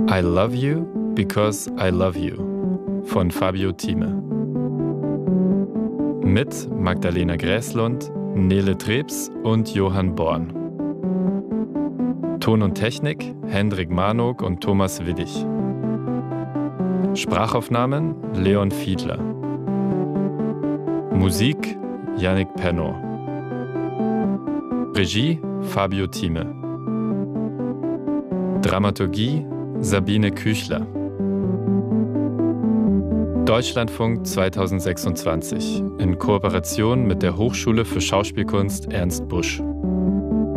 I Love You Because I Love You von Fabio Thieme. Mit Magdalena Gräslund, Nele Trebs und Johann Born. Ton und Technik Hendrik Marnock und Thomas Willig. Sprachaufnahmen Leon Fiedler. Musik Yannick Pernod. Regie Fabio Thieme. Dramaturgie Sabine Küchler. Deutschlandfunk 2026 in Kooperation mit der Hochschule für Schauspielkunst Ernst Busch.